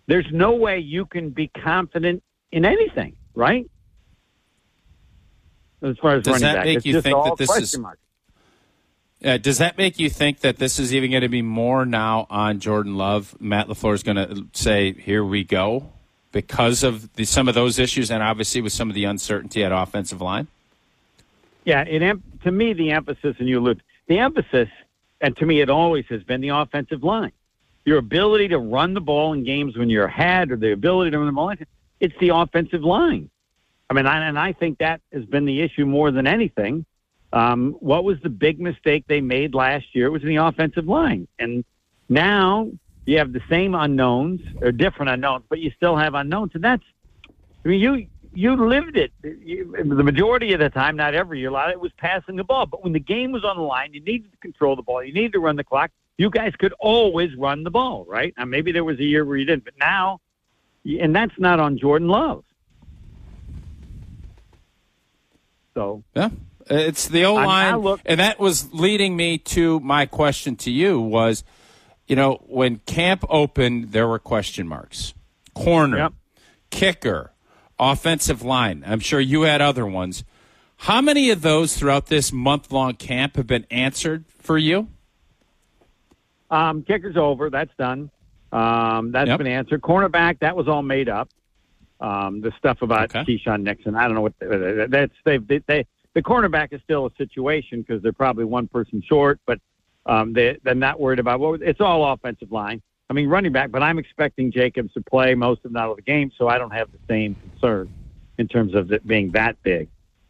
there's no way you can be confident in anything, right? As far as does running that back, make it's you just think all that this is? question marks. Does that make you think that this is even going to be more now on Jordan Love? Matt LaFleur is going to say, "Here we go," because of some of those issues, and obviously with some of the uncertainty at offensive line. Yeah, to me, the emphasis, and you look, the emphasis, and to me, it always has been the offensive line. Your ability to run the ball in games when you're ahead, or the ability to run the ball, it's the offensive line. I mean, I think that has been the issue more than anything. What was the big mistake they made last year? It was in the offensive line. And now you have the same unknowns, or different unknowns, but you still have unknowns. And that's, I mean, you lived it. The majority of the time, not every year, a lot of it was passing the ball. But when the game was on the line, you needed to control the ball. You needed to run the clock. You guys could always run the ball, right? Now, maybe there was a year where you didn't, but now, and that's not on Jordan Love. So, yeah. It's the O-line, and that was leading me to my question to you was, when camp opened, there were question marks. Corner, kicker, offensive line. I'm sure you had other ones. How many of those throughout this month-long camp have been answered for you? Kicker's over. That's done. That's been answered. Cornerback, that was all made up. The stuff about Keyshawn Nixon, I don't know what the cornerback is still a situation because they're probably one person short, but they're not worried about it's all offensive line. I mean, running back, but I'm expecting Jacobs to play most of the game, so I don't have the same concern in terms of it being that big.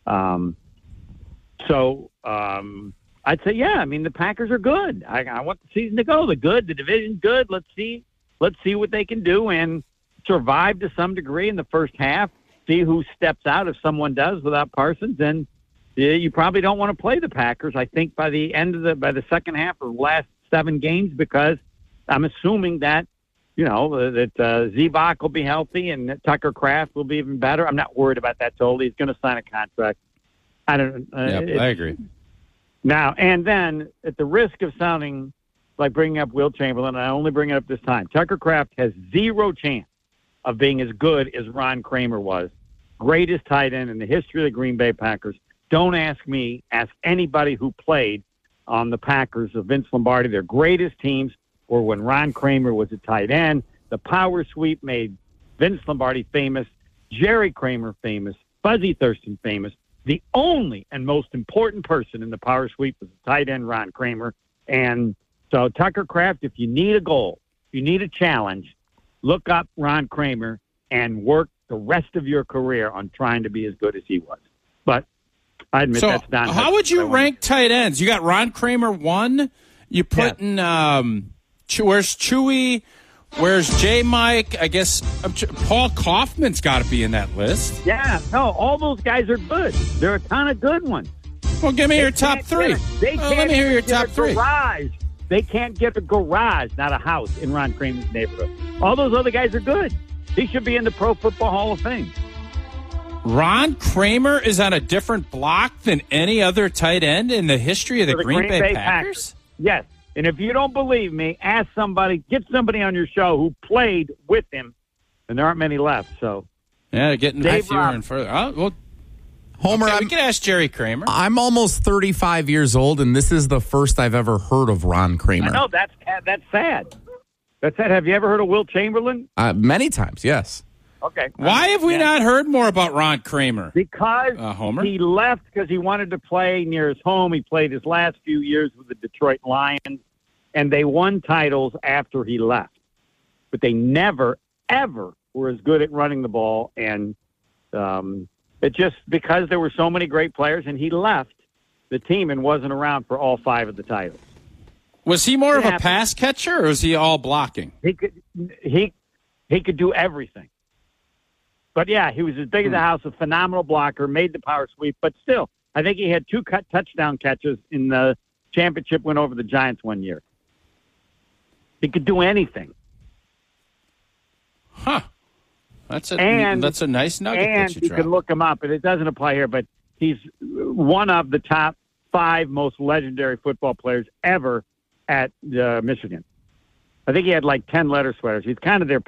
I'd say, I mean, the Packers are good. I want the season to go. They're good. The division's good. Let's see what they can do and survive to some degree in the first half. See who steps out if someone does without Parsons. And you probably don't want to play the Packers, I think, by the second half or last 7 games, because I'm assuming that, that Zebach will be healthy and that Tucker Kraft will be even better. I'm not worried about that totally. He's going to sign a contract. I agree. Now, and then, at the risk of sounding like bringing up Will Chamberlain, I only bring it up this time, Tucker Kraft has 0 chance of being as good as Ron Kramer was. Greatest tight end in the history of the Green Bay Packers. Don't ask me. Ask anybody who played on the Packers of Vince Lombardi. Their greatest teams were when Ron Kramer was a tight end. The power sweep made Vince Lombardi famous, Jerry Kramer famous, Fuzzy Thurston famous. The only and most important person in the power sweep was the tight end Ron Kramer. And so Tucker Kraft, if you need a goal, if you need a challenge, look up Ron Kramer and work the rest of your career on trying to be as good as he was. But I admit that's not. How would you rank tight ends? You got Ron Kramer 1. You put in where's Chewy? Where's J. Mike? I guess Paul Kaufman's got to be in that list. Yeah, no, all those guys are good. There are a ton of good ones. Well, give me your top 3. Let me hear your top 3. They can't get a garage, not a house, in Ron Kramer's neighborhood. All those other guys are good. He should be in the Pro Football Hall of Fame. Ron Kramer is on a different block than any other tight end in the history of the Green Bay Packers? Yes. And if you don't believe me, ask somebody, get somebody on your show who played with him, and there aren't many left. So, they're getting fewer and further. Homer, we can ask Jerry Kramer. I'm almost 35 years old, and this is the first I've ever heard of Ron Kramer. I know, that's sad. That's sad. Have you ever heard of Will Chamberlain? Many times, yes. Okay. Why have we not heard more about Ron Kramer? Because he left because he wanted to play near his home. He played his last few years with the Detroit Lions, and they won titles after he left. But they never, ever were as good at running the ball. And it just because there were so many great players, and he left the team and wasn't around for all 5 of the titles. Was he more of a pass catcher, or was he all blocking? He could do everything. But, yeah, he was as big as a house, a phenomenal blocker, made the power sweep. But still, I think he had 2 touchdown catches in the championship win over the Giants one year. He could do anything. Huh. That's a nice nugget and that you can look him up, and it doesn't apply here, but he's one of the top 5 most legendary football players ever at Michigan. I think he had like 10 letter sweaters. He's kind of their